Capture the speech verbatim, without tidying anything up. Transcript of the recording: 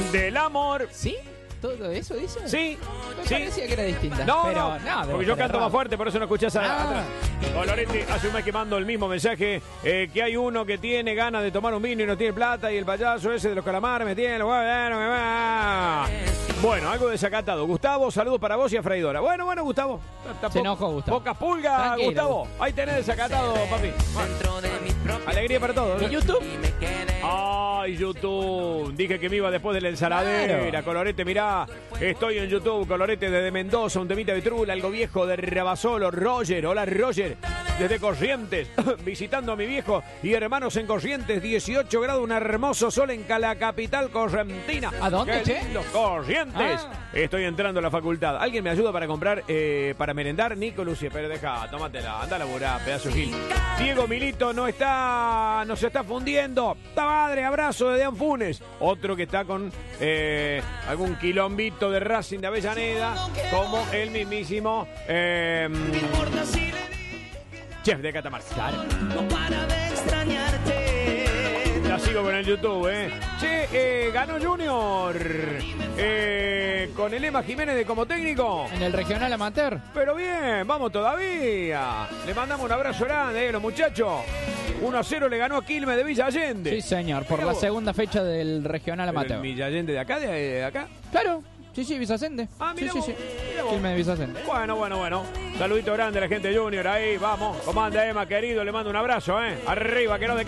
del amor. ¿Sí? ¿Todo eso dice? Sí, Me sí. parecía que era distinta. No, pero, no, no porque yo canto más fuerte, por eso no escuchás a, Ah. atrás. Colorete hace un mes que mando el mismo mensaje, eh, que hay uno que tiene ganas de tomar un vino y no tiene plata, y el payaso ese de los calamares me tiene... Bueno, algo desacatado. Gustavo, saludos para vos y a Freidora. Bueno, bueno, Gustavo. Tampoco, Se enojó, Gustavo. Pocas pulgas, Tranquilo, Gustavo. Ahí tenés desacatado, papi. Bueno. Alegría para todos. ¿Y ¿eh? YouTube? Ay, YouTube. Dije que me iba después de la ensaladera. Claro. Colorete, mirá. Estoy en YouTube. Colorete desde Mendoza, un temita de Trula, algo viejo de Rabasolo. Roger, hola Roger. Desde Corrientes, visitando a mi viejo y hermanos en Corrientes, dieciocho grados, un hermoso sol en la capital correntina. ¿A dónde, ¡Qué che? lindo, Corrientes! Ah. Estoy entrando a la facultad. ¿Alguien me ayuda para comprar, eh, para merendar? Nico Lucia, pero deja, tómatela, anda a laburar, pedazo de gil. Diego Milito no está, no se está fundiendo. ¡Ta madre! Abrazo de Dean Funes. Otro que está con eh, algún quilombito de Racing de Avellaneda, como el mismísimo eh, Chef de Catamarca. Claro. No para de extrañarte. La sigo con el YouTube, ¿eh? Che, eh, ganó Junior eh, con el Emma Jiménez de como técnico. En el regional amateur. Pero bien, vamos todavía. Le mandamos un abrazo grande, eh, los muchachos. uno a cero le ganó a Quilmes de Villa Allende. Sí, señor, por Mirá la vos. segunda fecha del regional Pero amateur. el Villa Allende de acá, de, de acá. Claro, sí, sí, Visacende. Ah, sí, mirá sí, vos, sí. mirá vos. Quilmes de Visacende. Bueno, bueno, bueno. Saludito grande a la gente de Junior ahí, vamos. ¿Cómo anda, Emma, querido? Le mando un abrazo, ¿eh? Arriba, que no de